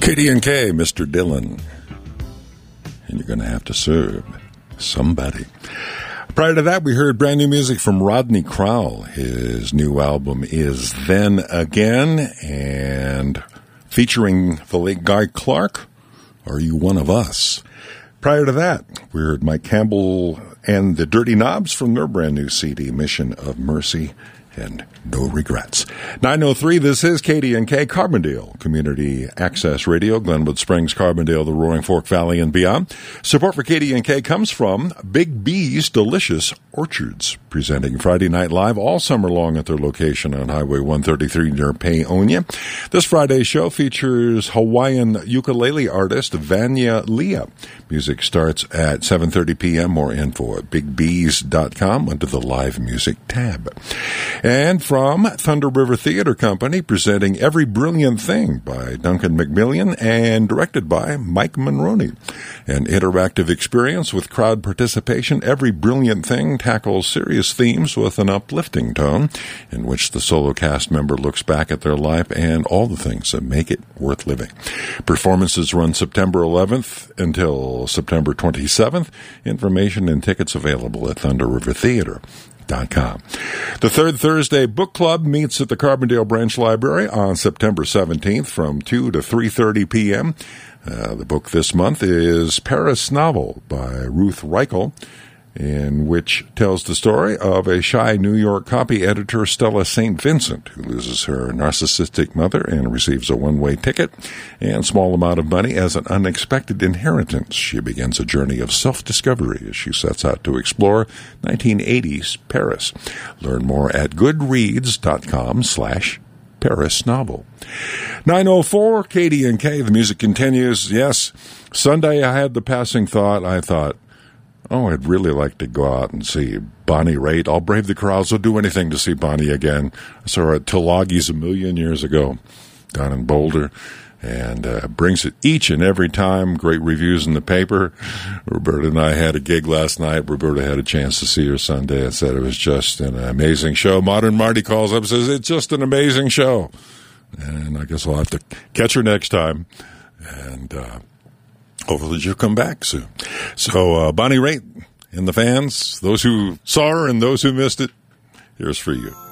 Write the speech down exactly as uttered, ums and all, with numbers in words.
K D and K, Mister Dillon. And you're going to have to serve somebody. Prior to that, we heard brand new music from Rodney Crowell. His new album is Then Again, and featuring the late Guy Clark, Are You One of Us? Prior to that, we heard Mike Campbell and the Dirty Knobs from their brand new C D, Mission of Mercy and No Regrets. nine oh three, this is K D and K, Carbondale Community Access Radio, Glenwood Springs, Carbondale, the Roaring Fork Valley, and beyond. Support for K D and K comes from Big B's Delicious Orchards, presenting Friday Night Live all summer long at their location on Highway one thirty-three near Paonia. This Friday's show features Hawaiian ukulele artist Vanya Leah. Music starts at seven thirty p.m. More info at big bees dot com under the Live Music tab. And from Thunder River Theater Company, presenting Every Brilliant Thing by Duncan McMillian and directed by Mike Monroney. An interactive experience with crowd participation, Every Brilliant Thing tackles serious themes with an uplifting tone in which the solo cast member looks back at their life and all the things that make it worth living. Performances run September eleventh until September twenty-seventh. Information and tickets available at Thunder River Theater. The Third Thursday Book Club meets at the Carbondale Branch Library on September seventeenth from two to three thirty p.m. Uh, the book this month is Paris Novel by Ruth Reichel, in which tells the story of a shy New York copy editor, Stella Saint Vincent, who loses her narcissistic mother and receives a one-way ticket and small amount of money as an unexpected inheritance. She begins a journey of self-discovery as she sets out to explore nineteen eighties Paris. Learn more at goodreads.com slash Paris Novel. nine oh four, K D and K, the music continues. Yes, Sunday I had the passing thought, I thought, oh, I'd really like to go out and see Bonnie Raitt. I'll brave the crowds. I'll do anything to see Bonnie again. I saw her at Tulagi's a million years ago down in Boulder, and uh, brings it each and every time. Great reviews in the paper. Roberta and I had a gig last night. Roberta had a chance to see her Sunday and said it was just an amazing show. Modern Marty calls up and says, it's just an amazing show. And I guess I'll have to catch her next time. And, uh, hopefully she'll come back soon. So, uh, Bonnie Raitt and the fans, those who saw her and those who missed it, here's for you.